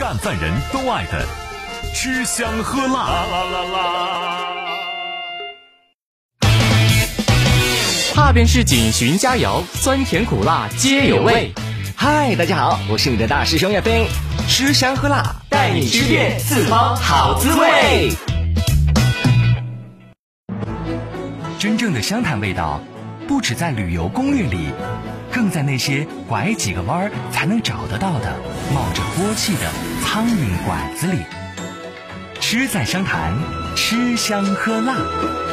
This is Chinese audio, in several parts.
淡饭人都爱的吃香喝辣。 踏遍市井寻佳肴，酸甜苦辣皆有味。 嗨，大家好，我是你的大师兄叶飞，吃香喝辣， 带你吃遍四方好滋味。 真正的湘潭味道，不只在旅游攻略里，更在那些拐几个弯才能找得到的冒着锅气的苍蝇馆子里。吃在湘潭，吃香喝辣。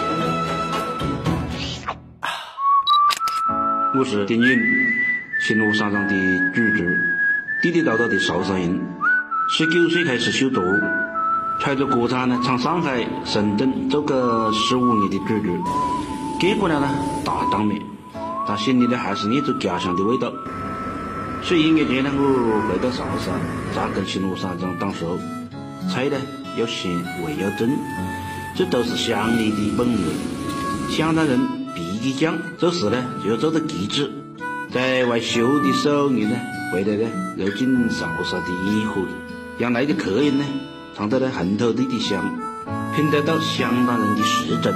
我是丁颖，新路山上的主子，地地道道的韶山人，19岁开始修读，揣着锅铲呢，从上海、深圳做个15年的主子，结果呢大当面，但心里呢还是念着家乡的味道。所以1年前呢，我回到韶山，扎根新路山上当手，菜呢要鲜，味要正，这都是乡里的本味。湘潭人脾气犟，做事呢就要做到极致，在外修的手艺呢，回来呢揉进韶山的一壶，让来的客人呢尝到了红土地的香，品得到湘潭人的实真。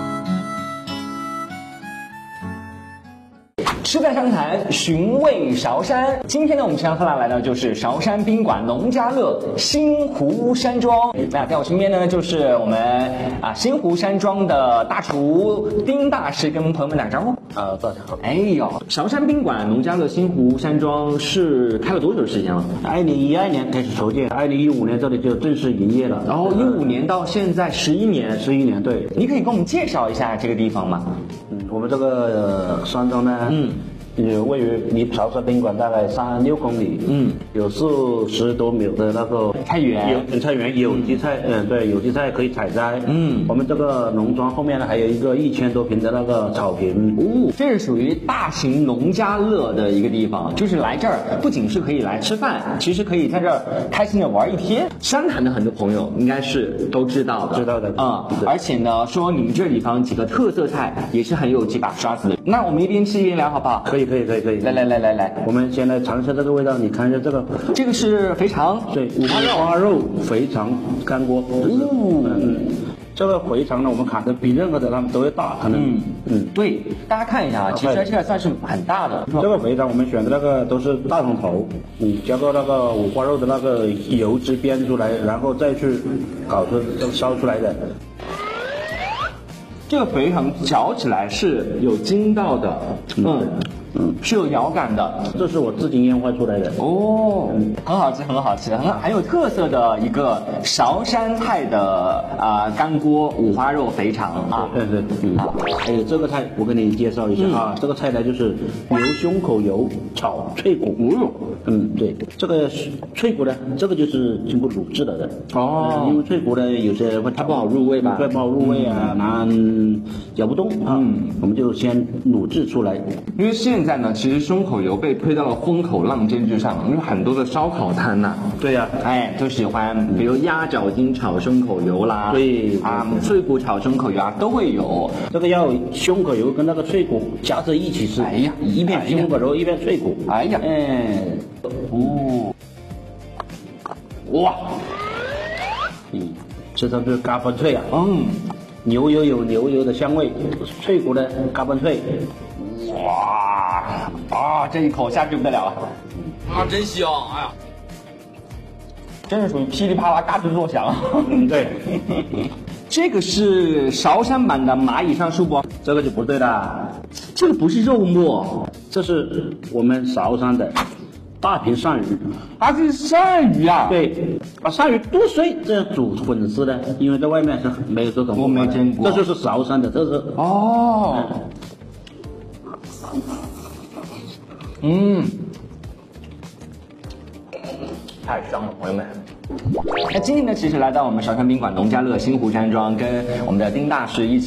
吃在湘潭，寻味韶山。今天呢，我们吃香喝辣来到就是韶山宾馆农家乐新湖山庄。那在我身边呢，就是我们新湖山庄的大厨丁大师，跟朋友们打个招呼。 大家好。 哎呦，韶山宾馆农家乐新湖山庄是开了多久时间了 ？2012年开始筹建，2015年这里就正式营业了。 然后15年到现在11年 ，11年，对。 你可以给我们介绍一下这个地方吗？ 我们这个山庄呢，位于离韶山宾馆大概36公里，有40多亩的那个菜园， 有机菜，对，有机菜可以采摘。我们这个农庄后面呢还有一个1000多平的那个草坪。 这是属于大型农家乐的一个地方，就是来这儿不仅是可以来吃饭，其实可以在这儿开心的玩一天。湘潭的很多朋友应该是都知道的，而且呢，说你们这地方几个特色菜也是很有几把刷子的。那我们一边吃一边聊好不好？ 可以。来，我们先来尝一下这个味道，你看一下这个。 这个是肥肠， 对，五花肉肥肠干锅。这个肥肠呢，我们砍的比任何的他们都要大，可能。 对，大家看一下啊，其实这个算是很大的。 这个肥肠我们选的那个都是大肠头，加个那个五花肉的那个油脂煸出来，然后再去搞出这个烧出来的。 这个肥肠嚼起来是有筋道的，是有咬感的， 这是我自己研发出来的很好吃，很有特色的一个韶山菜的干锅五花肉肥肠啊。 还有这个菜我给你介绍一下啊，这个菜呢就是牛胸口油炒脆骨。对，这个脆骨呢，这个就是经过卤制了的因为脆骨呢有些它不好入味吧？ 对，不好入味啊，难咬不动我们就先卤制出来。 因为现在呢，其实胸口油被推到了风口浪尖之上，因为很多的烧烤摊呐， 对呀， 就喜欢，比如鸭脚筋炒胸口油啦， 对脆骨炒胸口油都会有。这个要胸口油跟那个脆骨加在一起吃，一片胸口油一片脆骨，哇，吃上去嘎嘣脆啊，牛油有牛油的香味，脆骨呢嘎嘣脆， 这一口下去不得了真香！哎呀， 真是属于噼里啪啦嘎吱作响。 对。 这个是韶山版的蚂蚁上树不？ 这个就不对了， 这个不是肉末， 这是我们韶山的大平鳝鱼。 这是鳝鱼啊？ 对，把鳝鱼剁碎，这样煮粉丝的，因为在外面是没有这种。 我没见过。 这就是韶山的特色。 太香了，朋友们。那今天呢，其实来到我们韶山宾馆农家乐新湖山庄，跟我们的丁大师一起